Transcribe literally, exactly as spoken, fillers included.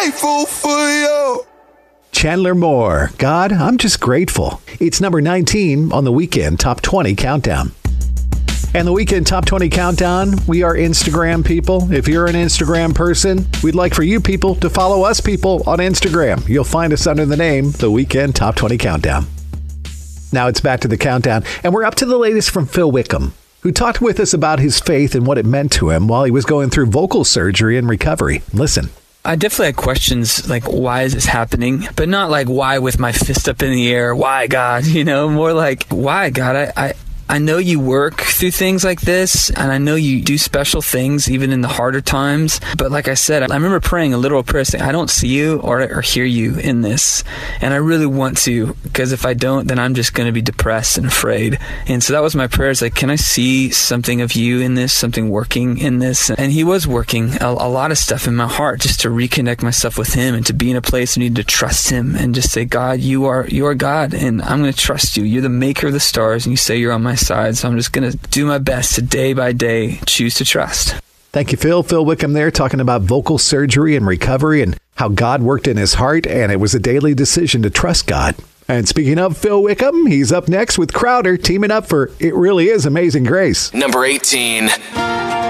grateful for you. Chandler Moore, God, I'm just grateful. It's number nineteen on the Weekend Top twenty Countdown. And the Weekend Top twenty Countdown, we are Instagram people. If you're an Instagram person, we'd like for you people to follow us people on Instagram. You'll find us under the name, the Weekend Top twenty Countdown. Now it's back to the countdown, and we're up to the latest from Phil Wickham, who talked with us about his faith and what it meant to him while he was going through vocal surgery and recovery. Listen. I definitely had questions like, why is this happening? But not like, why with my fist up in the air? Why, God? You know, more like, why, God? I, I, I know you work through things like this, and I know you do special things even in the harder times. But like I said, I remember praying a literal prayer saying, I don't see you or, or hear you in this. And I really want to, because if I don't, then I'm just going to be depressed and afraid. And so that was my prayer. It's like, can I see something of you in this, something working in this? And he was working a, a lot of stuff in my heart just to reconnect myself with him and to be in a place I need to trust him and just say, God, you are, you are God, and I'm going to trust you. You're the maker of the stars, and you say you're on my side, so I'm just going to do my best to day by day choose to trust. Thank you, Phil. Phil Wickham there talking about vocal surgery and recovery and how God worked in his heart, and it was a daily decision to trust God. And speaking of Phil Wickham, he's up next with Crowder teaming up for It Really Is Amazing Grace. Number eighteen.